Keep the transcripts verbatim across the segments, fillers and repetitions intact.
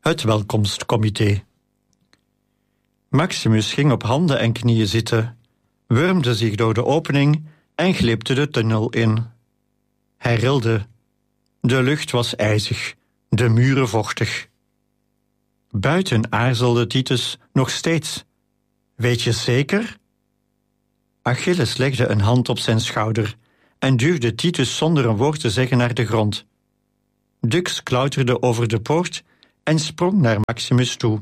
het welkomstcomité. Maximus ging op handen en knieën zitten, wurmde zich door de opening en glipte de tunnel in. Hij rilde. De lucht was ijzig, de muren vochtig. Buiten aarzelde Titus nog steeds. Weet je zeker? Achilles legde een hand op zijn schouder en duwde Titus zonder een woord te zeggen naar de grond. Dux klauterde over de poort en sprong naar Maximus toe.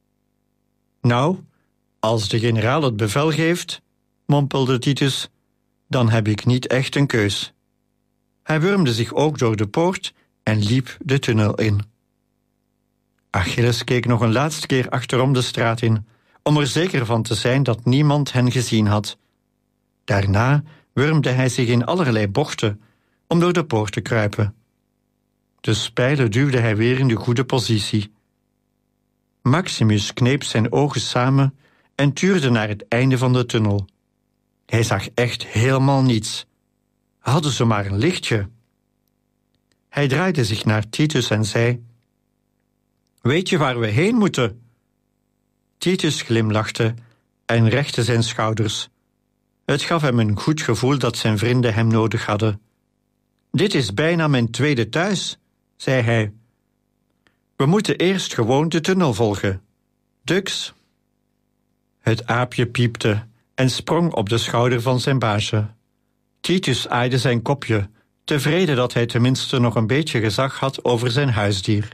Nou, als de generaal het bevel geeft, mompelde Titus, dan heb ik niet echt een keus. Hij wurmde zich ook door de poort en liep de tunnel in. Achilles keek nog een laatste keer achterom de straat in, om er zeker van te zijn dat niemand hen gezien had. Daarna wurmde hij zich in allerlei bochten om door de poort te kruipen. De spijlen duwde hij weer in de goede positie. Maximus kneep zijn ogen samen en tuurde naar het einde van de tunnel. Hij zag echt helemaal niets. Hadden ze maar een lichtje. Hij draaide zich naar Titus en zei: Weet je waar we heen moeten? Titus glimlachte en rechtte zijn schouders. Het gaf hem een goed gevoel dat zijn vrienden hem nodig hadden. Dit is bijna mijn tweede thuis, zei hij. We moeten eerst gewoon de tunnel volgen. Dux. Het aapje piepte en sprong op de schouder van zijn baasje. Titus aaide zijn kopje, tevreden dat hij tenminste nog een beetje gezag had over zijn huisdier.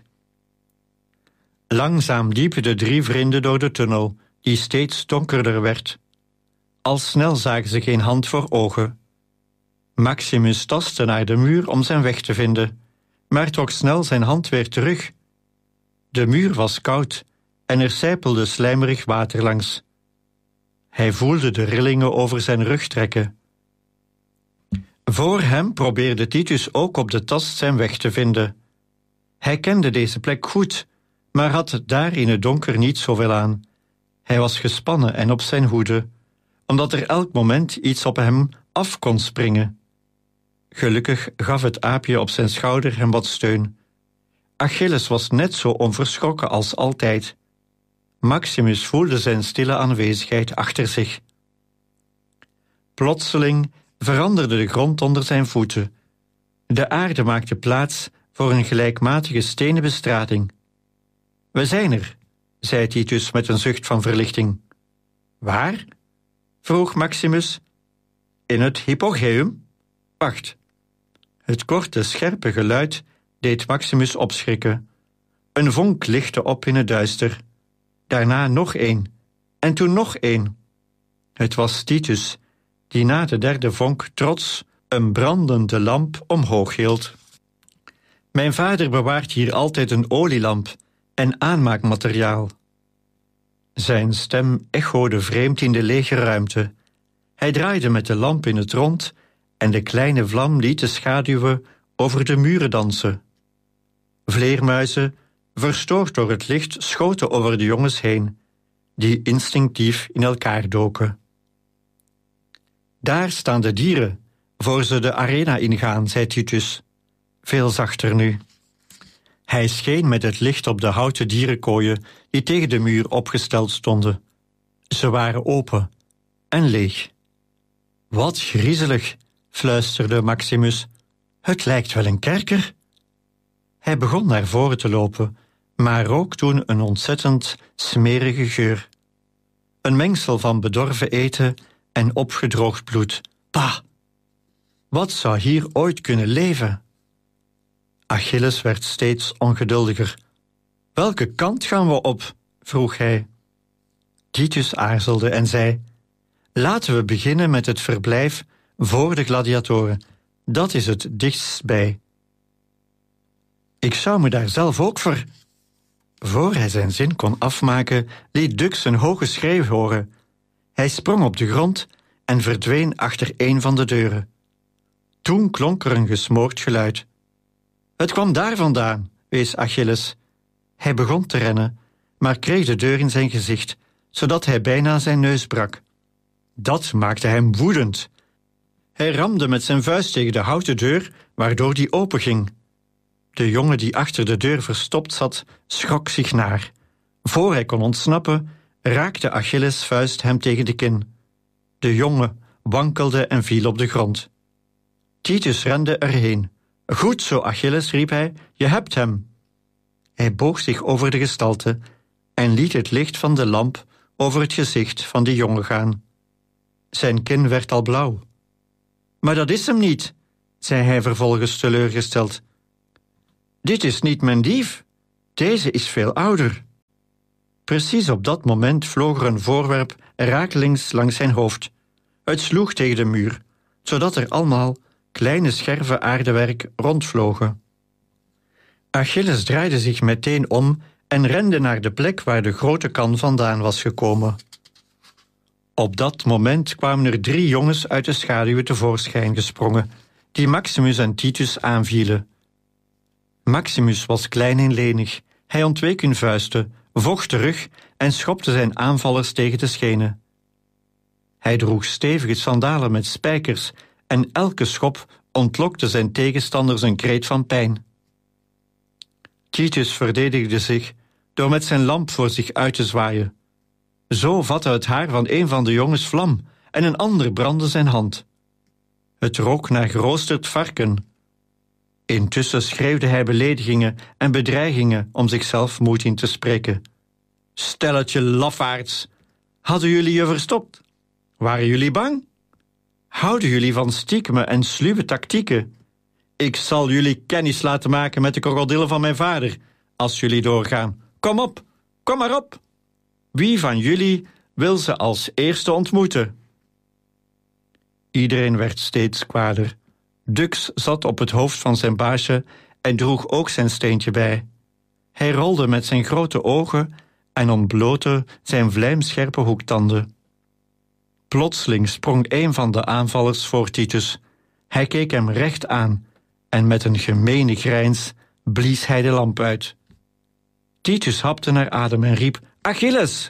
Langzaam liepen de drie vrienden door de tunnel, die steeds donkerder werd. Al snel zagen ze geen hand voor ogen. Maximus tastte naar de muur om zijn weg te vinden, maar trok snel zijn hand weer terug. De muur was koud en er sijpelde slijmerig water langs. Hij voelde de rillingen over zijn rug trekken. Voor hem probeerde Titus ook op de tast zijn weg te vinden. Hij kende deze plek goed, maar had daar in het donker niet zoveel aan. Hij was gespannen en op zijn hoede, omdat er elk moment iets op hem af kon springen. Gelukkig gaf het aapje op zijn schouder hem wat steun. Achilles was net zo onverschrokken als altijd. Maximus voelde zijn stille aanwezigheid achter zich. Plotseling veranderde de grond onder zijn voeten. De aarde maakte plaats voor een gelijkmatige stenen bestrating. We zijn er, zei Titus met een zucht van verlichting. Waar? Vroeg Maximus. In het hypogeum? Wacht. Het korte, scherpe geluid deed Maximus opschrikken. Een vonk lichtte op in het duister. Daarna nog één, en toen nog één. Het was Titus, die na de derde vonk trots een brandende lamp omhoog hield. Mijn vader bewaart hier altijd een olielamp en aanmaakmateriaal. Zijn stem echode vreemd in de lege ruimte. Hij draaide met de lamp in het rond en de kleine vlam liet de schaduwen over de muren dansen. Vleermuizen, verstoord door het licht, schoten over de jongens heen, die instinctief in elkaar doken. Daar staan de dieren, voor ze de arena ingaan, zei Titus, veel zachter nu. Hij scheen met het licht op de houten dierenkooien die tegen de muur opgesteld stonden. Ze waren open en leeg. Wat griezelig, fluisterde Maximus. Het lijkt wel een kerker. Hij begon naar voren te lopen, maar rook toen een ontzettend smerige geur. Een mengsel van bedorven eten en opgedroogd bloed. Pah! Wat zou hier ooit kunnen leven? Achilles werd steeds ongeduldiger. Welke kant gaan we op? Vroeg hij. Titus aarzelde en zei: Laten we beginnen met het verblijf voor de gladiatoren. Dat is het dichtst bij. Ik zou me daar zelf ook voor... Voor hij zijn zin kon afmaken, liet Dux een hoge schreeuw horen. Hij sprong op de grond en verdween achter een van de deuren. Toen klonk er een gesmoord geluid. Het kwam daar vandaan, wees Achilles. Hij begon te rennen, maar kreeg de deur in zijn gezicht, zodat hij bijna zijn neus brak. Dat maakte hem woedend. Hij ramde met zijn vuist tegen de houten deur, waardoor die openging. De jongen die achter de deur verstopt zat, schrok zich naar. Voor hij kon ontsnappen, raakte Achilles' vuist hem tegen de kin. De jongen wankelde en viel op de grond. Titus rende erheen. Goed zo, Achilles, riep hij, je hebt hem. Hij boog zich over de gestalte en liet het licht van de lamp over het gezicht van de jongen gaan. Zijn kin werd al blauw. Maar dat is hem niet, zei hij vervolgens teleurgesteld. Dit is niet mijn dief. Deze is veel ouder. Precies op dat moment vloog er een voorwerp rakelings langs zijn hoofd. Het sloeg tegen de muur, zodat er allemaal kleine scherven aardewerk rondvlogen. Achilles draaide zich meteen om en rende naar de plek waar de grote kan vandaan was gekomen. Op dat moment kwamen er drie jongens uit de schaduwen tevoorschijn gesprongen, die Maximus en Titus aanvielen. Maximus was klein en lenig. Hij ontweek hun vuisten, vocht terug en schopte zijn aanvallers tegen de schenen. Hij droeg stevige sandalen met spijkers en elke schop ontlokte zijn tegenstanders een kreet van pijn. Titus verdedigde zich door met zijn lamp voor zich uit te zwaaien. Zo vatte het haar van een van de jongens vlam en een ander brandde zijn hand. Het rook naar geroosterd varken. Intussen schreeuwde hij beledigingen en bedreigingen om zichzelf moed in te spreken. Stelletje lafaards, hadden jullie je verstopt? Waren jullie bang? Houden jullie van stiekemen en sluwe tactieken? Ik zal jullie kennis laten maken met de krokodillen van mijn vader, als jullie doorgaan. Kom op, kom maar op. Wie van jullie wil ze als eerste ontmoeten? Iedereen werd steeds kwader. Dux zat op het hoofd van zijn baasje en droeg ook zijn steentje bij. Hij rolde met zijn grote ogen en ontblootte zijn vlijmscherpe hoektanden. Plotseling sprong een van de aanvallers voor Titus. Hij keek hem recht aan en met een gemene grijns blies hij de lamp uit. Titus hapte naar adem en riep, Achilles!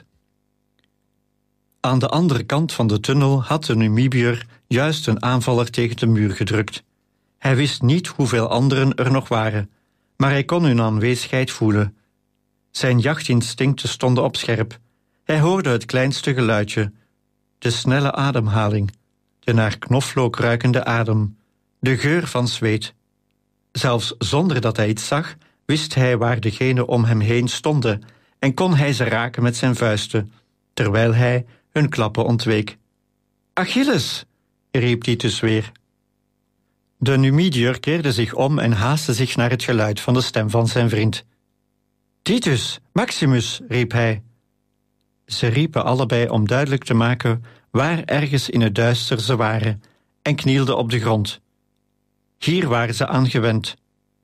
Aan de andere kant van de tunnel had de Numibiër juist een aanvaller tegen de muur gedrukt. Hij wist niet hoeveel anderen er nog waren, maar hij kon hun aanwezigheid voelen. Zijn jachtinstincten stonden op scherp. Hij hoorde het kleinste geluidje, de snelle ademhaling, de naar knoflook ruikende adem, de geur van zweet. Zelfs zonder dat hij iets zag, wist hij waar degenen om hem heen stonden en kon hij ze raken met zijn vuisten, terwijl hij hun klappen ontweek. Achilles! Riep Titus weer. De Numidiër keerde zich om en haastte zich naar het geluid van de stem van zijn vriend. Titus, Maximus, riep hij. Ze riepen allebei om duidelijk te maken waar ergens in het duister ze waren en knielden op de grond. Hier waren ze aan gewend.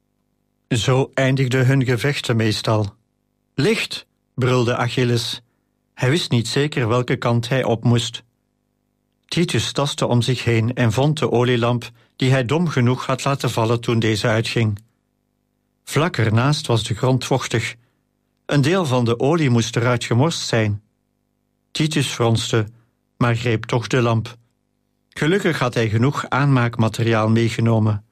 Zo eindigden hun gevechten meestal. Licht, brulde Achilles. Hij wist niet zeker welke kant hij op moest. Titus tastte om zich heen en vond de olielamp die hij dom genoeg had laten vallen toen deze uitging. Vlak ernaast was de grond vochtig. Een deel van de olie moest eruit gemorst zijn. Titus fronste, maar greep toch de lamp. Gelukkig had hij genoeg aanmaakmateriaal meegenomen.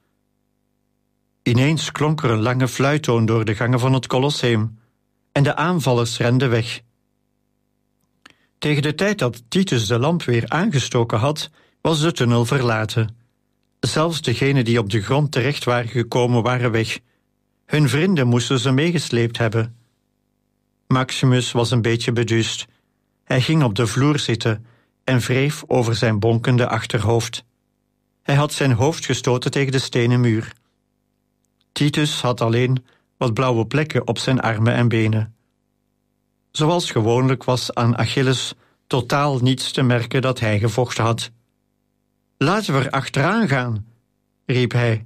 Ineens klonk er een lange fluittoon door de gangen van het Colosseum en de aanvallers renden weg. Tegen de tijd dat Titus de lamp weer aangestoken had, was de tunnel verlaten. Zelfs degenen die op de grond terecht waren gekomen waren weg. Hun vrienden moesten ze meegesleept hebben. Maximus was een beetje beduust. Hij ging op de vloer zitten en wreef over zijn bonkende achterhoofd. Hij had zijn hoofd gestoten tegen de stenen muur. Titus had alleen wat blauwe plekken op zijn armen en benen. Zoals gewoonlijk was aan Achilles totaal niets te merken dat hij gevochten had. Laten we er achteraan gaan, riep hij.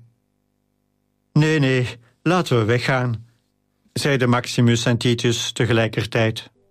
Nee, nee, laten we weggaan, zeiden Maximus en Titus tegelijkertijd.